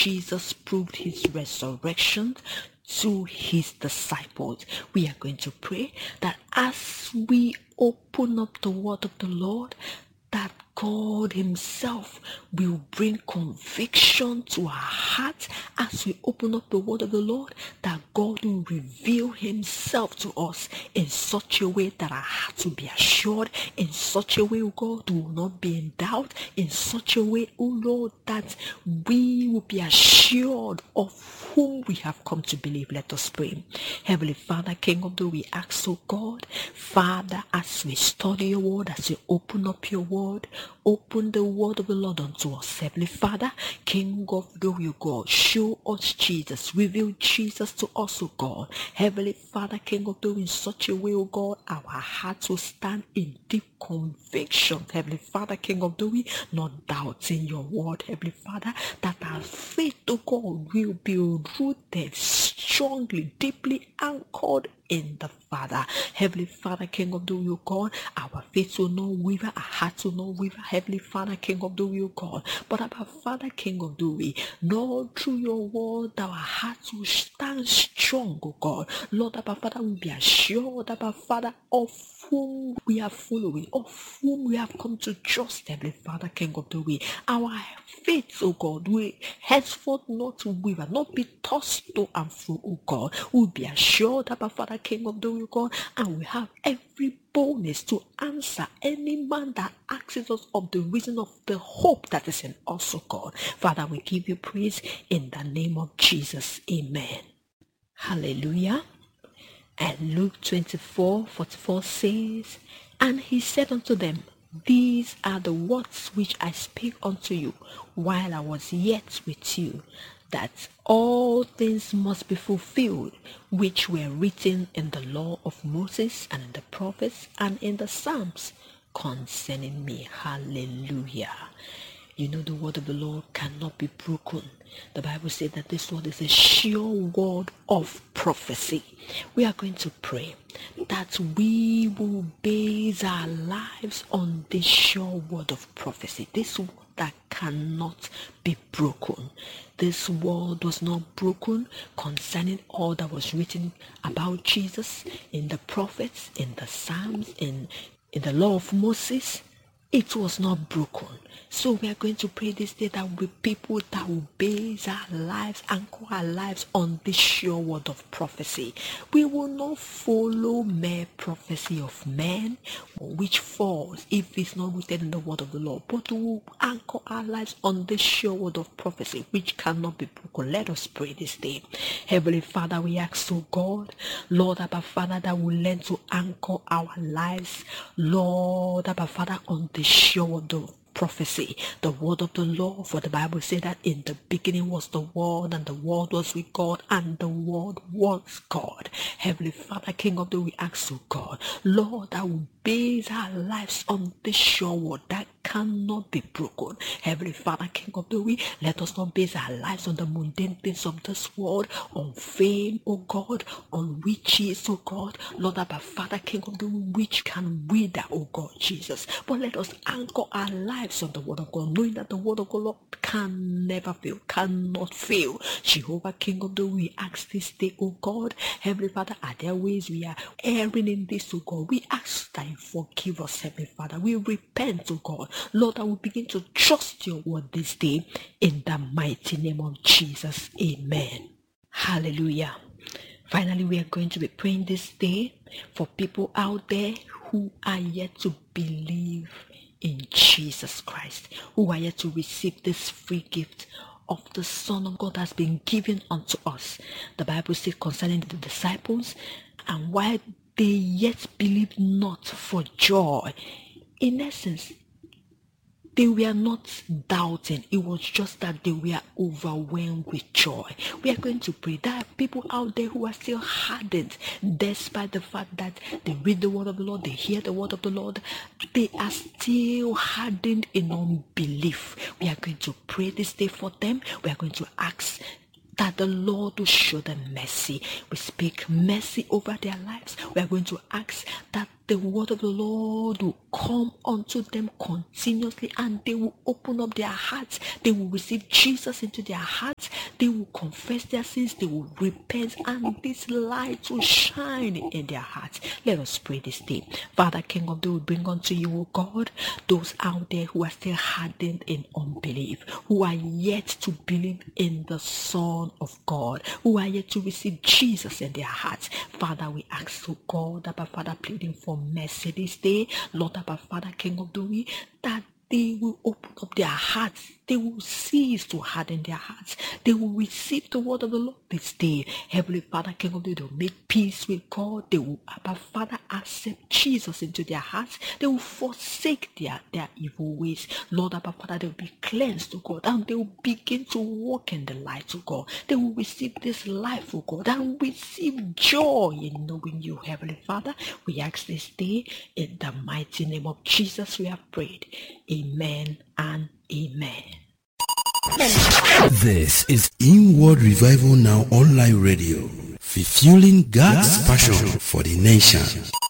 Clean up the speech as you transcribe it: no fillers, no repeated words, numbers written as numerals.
Jesus proved his resurrection to his disciples. We are going to pray that as we open up the word of the Lord, that God himself will bring conviction to our hearts as we open up the word of the Lord, that God will reveal himself to us in such a way that our hearts will be assured, in such a way, oh God, we will not be in doubt, in such a way, oh Lord, that we will be assured of whom we have come to believe. Let us pray. Heavenly Father, King of the, we ask, oh God, Father, as we study your word, as we open up your word, open the word of the Lord unto us. Heavenly Father, King of glory, O God, show us Jesus, reveal Jesus to us, O God. Heavenly Father, King of glory, in such a way, O God, our hearts will stand in deep conviction. Heavenly Father, King of glory, not doubting your word, Heavenly Father, that our faith, O God, will be rooted strongly, deeply anchored in the Father. Heavenly Father, King of the will, God, our faith will not waver, our hearts will not waver. Heavenly Father, King of the will, God, but our Father, King of the will, Lord, through your word, our hearts will stand strong, O God. Lord, our Father will be assured, our Father, of whom we are following, of whom we have come to trust. Heavenly Father, King of the way, our faith, O God, will henceforth not waver, not be tossed to and fro, O God. We'll be assured, our Father, King of the way, God, and we have every boldness to answer any man that asks us of the reason of the hope that is in us, O God. Father, we give you praise in the name of Jesus. Amen. Hallelujah. And Luke 24:44 says, and he said unto them, these are the words which I speak unto you while I was yet with you, that all things must be fulfilled which were written in the law of Moses and in the prophets and in the Psalms concerning me. Hallelujah. You know, the word of the Lord cannot be broken. The Bible says that this word is a sure word of prophecy. We are going to pray that we will base our lives on this sure word of prophecy. This word that cannot be broken. This word was not broken concerning all that was written about Jesus in the prophets, in the Psalms, in the law of Moses. It was not broken. So we are going to pray this day that we people that will base our lives, anchor our lives on this sure word of prophecy. We will not follow mere prophecy of men, which falls if it's not written in the word of the Lord, but we will anchor our lives on this sure word of prophecy, which cannot be broken. Let us pray this day. Heavenly Father, we ask, oh God, Lord, Abba Father, that we learn to anchor our lives, Lord, Abba Father, on the sure word of prophecy, the word of the Lord. For the Bible said that in the beginning was the word, and the word was with God, and the word was God. Heavenly Father, King of the, we ask, oh God, Lord, that will base our lives on this sure word that cannot be broken. Heavenly Father, King of the way, let us not base our lives on the mundane things of this world, on fame, oh God, on riches, oh God, Lord, Abba Father, King of the way, which can wither, oh God, Jesus. But let us anchor our lives on the word of God, knowing that the word of God, Lord, can never fail, cannot fail. Jehovah, King of the way, we ask this day, oh God, Heavenly Father, are there ways we are erring in this, oh God? We ask that you forgive us, Heavenly Father. We repent, oh God, Lord, I will begin to trust your word this day in the mighty name of Jesus. Amen. Hallelujah. Finally, we are going to be praying this day for people out there who are yet to believe in Jesus Christ, who are yet to receive this free gift of the Son of God has been given unto us. The Bible says concerning the disciples, and while they yet believed not for joy, in essence, they were not doubting. It was just that they were overwhelmed with joy. We are going to pray that people out there who are still hardened, despite the fact that they read the word of the Lord, they hear the word of the Lord, they are still hardened in unbelief. We are going to pray this day for them. We are going to ask that the Lord will show them mercy. We speak mercy over their lives. We are going to ask that the word of the Lord will come unto them continuously, and they will open up their hearts. They will receive Jesus into their hearts. They will confess their sins. They will repent, and this light will shine in their hearts. Let us pray this day. Father, King of the, we bring unto you, O God, those out there who are still hardened in unbelief, who are yet to believe in the Son of God, who are yet to receive Jesus in their hearts. Father, we ask, O God, Abba Father, pleading for mercy this day, Lord, Abba Father, King of the way, that they will open up their hearts. They will cease to harden their hearts. They will receive the word of the Lord this day. Heavenly Father, King of the, they will make peace with God. They will, Abba Father, accept Jesus into their hearts. They will forsake their evil ways. Lord, Abba Father, they will be cleansed to God, and they will begin to walk in the light of God. They will receive this life of God and receive joy in knowing you, Heavenly Father. We ask this day in the mighty name of Jesus we have prayed. Amen and amen. This is Inward Revival Now Online Radio, fulfilling God's passion for the nation.